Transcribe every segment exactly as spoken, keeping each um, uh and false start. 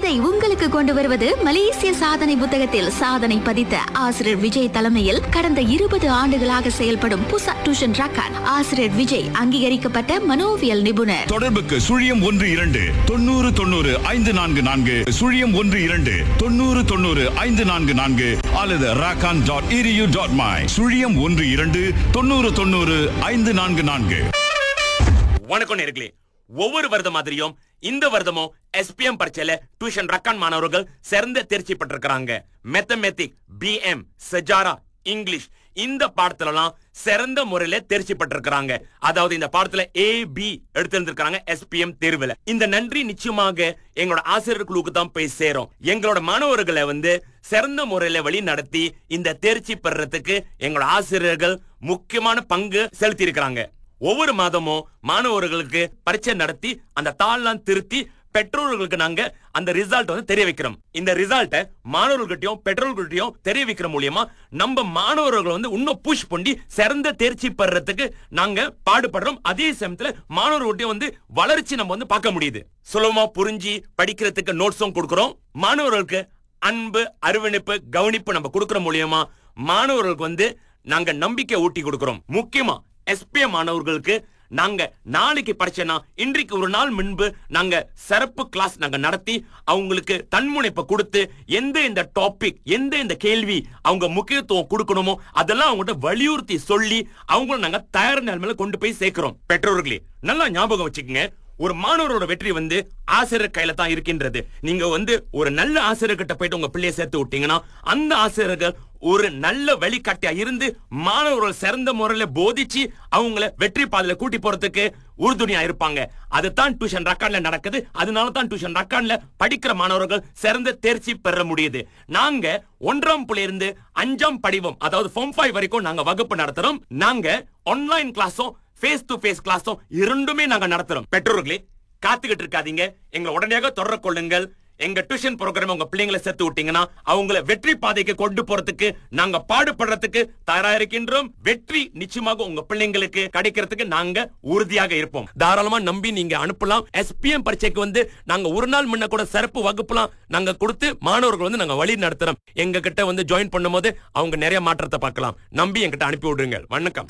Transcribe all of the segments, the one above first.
இதை உங்களுக்கு கொண்டு வருவது மலேசிய சாதனை புத்தகத்தில் சாதனை பதித்த ஆசிரியர் விஜய் தலைமையில் கடந்த இருபது ஆண்டுகளாக செயல்படும் புசாட் டியூஷன் ரக்கான். ஆசிரியர் விஜய் அங்கீகரிக்கப்பட்ட மனோவியல் நிபுணர். தொடர்புக்கு சுழியம் ஒன்று இரண்டு தொண்ணூறு தொண்ணூறு ஐந்து நான்கு நான்கு சுழியம் ஒன்று இரண்டு தொண்ணூறு தொண்ணூறு ஐந்து நான்கு நான்கு அல்லது ராக்கான் டாட் இடியூ டாட் மை சுழியம் ஒன்று இரண்டு தொண்ணூறு தொண்ணூறு ஐந்து நான்கு நான்கு. வணக்கம் நேயர்களே. ஒவ்வொரு வருடம் மாதிரியும் இந்த வருடமும் எஸ்பிஎம் பரீட்சையில டியூஷன் ரக்கான் மாணவர்கள் சிறந்த தேர்ச்சி பெற்றிருக்கிறாங்க. மேத்தமேட்டிக், பிஎம், சஜாரா, இங்கிலீஷ் இந்த பாடத்துலலாம் சிறந்த முறையில தேர்ச்சி பெற்றிருக்கிறாங்க. அதாவது இந்த பாடத்துல ஏ பி எடுத்திருந்திருக்காங்க எஸ்பிஎம் தேர்வுல. இந்த நன்றி நிச்சயமாக எங்களோட ஆசிரியர் குழுவுக்கு தான் போய் சேரும். எங்களோட மாணவர்களை வந்து சிறந்த முறையில வழி நடத்தி இந்த தேர்ச்சி பெறறதுக்கு எங்களோட ஆசிரியர்கள் முக்கியமான பங்கு செலுத்தி இருக்கிறாங்க. ஒவ்வொரு மாதமும் மாணவர்களுக்கு பரீட்சை நடத்தி அந்த தாள்லாம் திருத்தி பெற்றோர்களுக்கு நாங்க அந்த ரிசல்ட் வந்து தெரிய வைக்கிறோம். இந்த ரிசல்ட்டை மாணவர்கள்கிட்டயும் பெற்றோர்கள்கிட்டயும் தெரிய வைக்கிற மூலியமா நம்ம மாணவர்கள் வந்து இன்னும் புஷ் பண்ணி சிறந்த தேர்ச்சி பெறறதுக்கு நாங்க பாடுபடுறோம். அதே சமயத்துல மாணவர்கள்கிட்டயும் வந்து வளர்ச்சி நம்ம வந்து பார்க்க முடியுது. சுலபமா புரிஞ்சு படிக்கிறதுக்கு நோட்ஸும் கொடுக்கிறோம். மாணவர்களுக்கு அன்பு, அரவணைப்பு, கவனிப்பு நம்ம கொடுக்கிற மூலியமா மாணவர்களுக்கு வந்து நாங்க நம்பிக்கை ஊட்டி கொடுக்கிறோம். முக்கியமா எஸ்பிஎம் மாணவர்களுக்கு நாங்க நாளைக்கு பரீட்சைனா இன்றைக்கு ஒரு நாள் முன்பு நாங்க சிறப்பு கிளாஸ் நாங்க நடத்தி அவங்களுக்கு தன்முனைப்பை கொடுத்து எந்த இந்த டாபிக் எந்த இந்த கேள்வி அவங்க முக்கியத்துவம் கொடுக்கணுமோ அதெல்லாம் அவங்ககிட்ட வலியுறுத்தி சொல்லி அவங்கள நாங்க தயார் நிலைமையில கொண்டு போய் சேர்க்கிறோம். பெற்றோர்களே நல்லா ஞாபகம் வச்சுக்கோங்க, ஒரு மாணவரோட வெற்றி வந்து ஆசிரியர் கையில தான் இருக்கின்றது. நீங்க வந்து ஒரு நல்ல ஆசிரியர்கிட்ட போயிட்டு உங்க பிள்ளைய சேர்த்து விட்டீங்கன்னா அந்த ஆசிரியர்கள் ஒரு நல்ல வழிகாட்டியா இருந்து மாணவர்கள் சிறந்த முறையில போதிச்சு அவங்கள வெற்றி பாதையில கூட்டி போறதுக்கு உறுதுணையா இருப்பாங்க. அதுதான் டியூஷன் ரக்கான்ல நடக்குது. அதனால தான் டியூஷன் ரக்கான்ல படிக்கிற மாணவர்கள் சிறந்த தேர்ச்சி பெற முடியுது. நாங்க ஒன்றாம் புள்ளி இருந்து அஞ்சாம் படிவம் அதாவது ஃபார்ம் ஃபைவ் வரைக்கும் நாங்க வகுப்பு நடத்துறோம். நாங்க ஆன்லைன் கிளாஸும் ஃபேஸ் டு ஃபேஸ் கிளாஸும் இரண்டுமே நாங்க நடத்துறோம். பெற்றோர்களே காத்துக்கிட்டு இருக்காதீங்க, எங்களை உடனடியாக தொடர்பு கொள்ளுங்கள். எங்க டியூஷன் ப்ரோக்ராம் உங்க பிள்ளைங்களை சேர்த்து விட்டீங்கன்னா அவங்கள வெற்றி பாதைக்கு கொண்டு போறதுக்கு நாங்க பாடுபடுறதுக்கு தயாரா இருக்கின்றோம். வெற்றி நிச்சயமாக உங்க பிள்ளைங்களுக்கு கிடைக்கிறதுக்கு நாங்க உறுதியாக இருப்போம். தாராளமா நம்பி நீங்க அனுப்பலாம். எஸ்பிஎம் பரீட்சைக்கு வந்து நாங்க ஒரு நாள் முன்ன கூட சிறப்பு வகுப்புலாம் நாங்க கொடுத்து மாணவர்கள் வந்து நாங்க வழி நடத்துறோம். எங்க கிட்ட வந்து ஜாயின் பண்ணும் போது அவங்க நிறைய மாற்றத்தை பார்க்கலாம். நம்பி எங்கிட்ட அனுப்பி விடுங்க. வணக்கம்.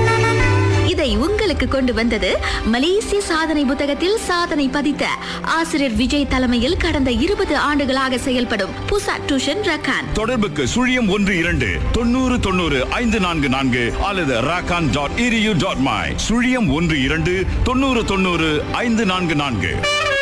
இதை உங்களுக்கு கொண்டு வந்தது மலேசிய சாதனை புத்தகத்தில் சாதனை பதித்த ஆசிரியர் விஜய் தலைமையில் கடந்த இருபது ஆண்டுகளாக செயல்படும் புசாட் டியூஷன் ரக்கான். தொடர்புக்கு சுழியம் ஒன்று இரண்டு தொண்ணூறு தொண்ணூறு ஐந்து நான்கு நான்கு அல்லது ராக்கான் டாட் இடியூ டாட் மை சுழியம் ஒன்று இரண்டு தொண்ணூறு தொண்ணூறு ஐந்து நான்கு நான்கு.